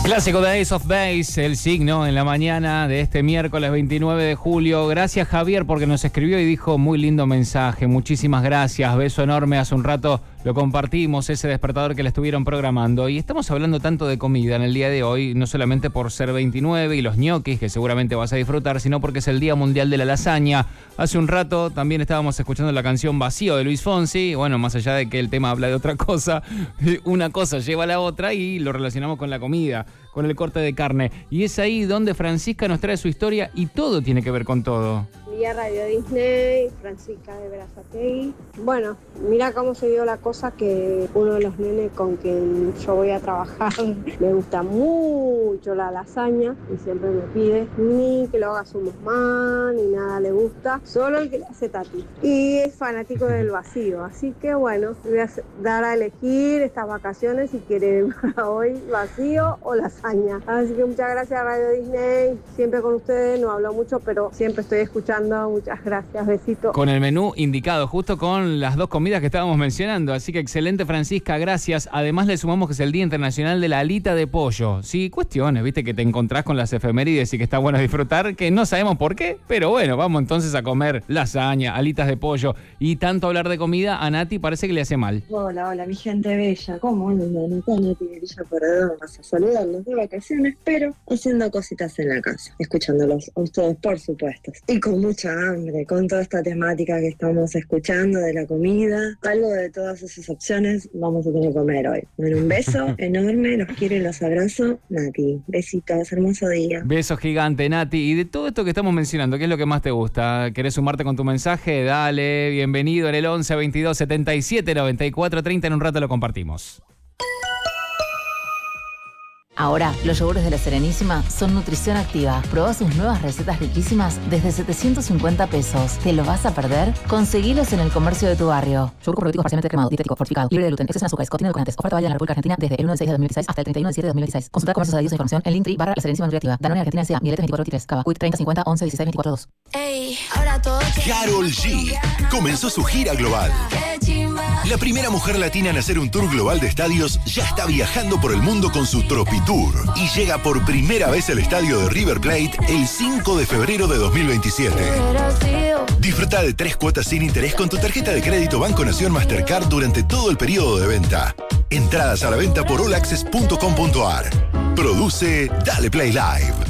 Clásico de Ace of Base, el signo en la mañana de este miércoles 29 de julio. Gracias, Javier, porque nos escribió y dijo muy lindo mensaje. Muchísimas gracias, beso enorme. Hace un rato lo compartimos, ese despertador que le estuvieron programando. Y estamos hablando tanto de comida en el día de hoy, no solamente por ser 29 y los ñoquis, que seguramente vas a disfrutar, sino porque es el Día Mundial de la Lasaña. Hace un rato también estábamos escuchando la canción Vacío de Luis Fonsi. Bueno, más allá de que el tema habla de otra cosa, una cosa lleva a la otra y lo relacionamos con la comida, con el corte de carne. Y es ahí donde Francisca nos trae su historia y todo tiene que ver con todo. Vía Radio Disney, Francisca de Berazategui. Bueno, mira cómo se dio la cosa que uno de los nenes con quien yo voy a trabajar le gusta mucho la lasaña y siempre me pide ni que lo haga su mamá ni nada le gusta, solo el que le hace Tati. Y es fanático del vacío, así que bueno, le voy a dar a elegir estas vacaciones si quiere para hoy vacío o lasaña. Así que muchas gracias Radio Disney, siempre con ustedes, no hablo mucho, pero siempre estoy escuchando. Muchas gracias, besitos. Con el menú indicado, justo con las dos comidas que estábamos mencionando. Así que excelente, Francisca, gracias. Además le sumamos que es el Día Internacional de la Alita de Pollo. Sí, cuestiones, viste, que te encontrás con las efemérides y que está bueno disfrutar, que no sabemos por qué, pero bueno, vamos entonces a comer lasaña, alitas de pollo. Y tanto hablar de comida, a Nati parece que le hace mal. Hola, mi gente bella. ¿Cómo andan? Nati Villa Perdón. Vas a saludarlos de vacaciones, pero haciendo cositas en la casa, escuchándolos a ustedes, por supuesto. Y con mucha hambre, con toda esta temática que estamos escuchando de la comida, algo de todas esas opciones vamos a tener que comer hoy. Bueno, un beso enorme, los quiero y los abrazo. Nati, besitos, hermoso día. Beso gigante, Nati. Y de todo esto que estamos mencionando, ¿qué es lo que más te gusta? ¿Querés sumarte con tu mensaje? Dale, bienvenido en el 11 22 77 94 30. En un rato lo compartimos. Ahora, los yogures de La Serenísima son nutrición activa. Probá sus nuevas recetas riquísimas desde 750 pesos. ¿Te lo vas a perder? Conseguilos en el comercio de tu barrio. Yogur probiótico parcialmente cremado, dietético, fortificado, libre de gluten, exceso en azúcares, contiene edulcorantes. Oferta válida en la República Argentina desde el 1 de 6 de 2016 hasta el 31 de 7 de 2016. Consulta comercios adheridos a información en Linktree /La Serenísima Nutriactiva. Danone Argentina S.A. Miletes 2423. Cava. Quick 30 50 11 16 24 2. Ey, ahora todo. Karol G comenzó su gira global. La primera mujer latina en hacer un tour global de estadios ya está viajando por el mundo con su Tropitour y llega por primera vez al estadio de River Plate el 5 de febrero de 2027. Disfruta de 3 cuotas sin interés con tu tarjeta de crédito Banco Nación Mastercard durante todo el periodo de venta. Entradas a la venta por allaccess.com.ar. Produce Dale Play Live.